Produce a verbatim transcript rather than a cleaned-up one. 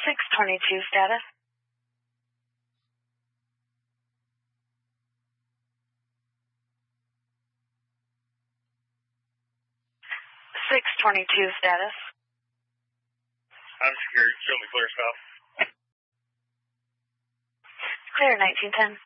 six twenty-two status. six twenty-two status. I'm secured. Show me clear stop. Clear nineteen ten.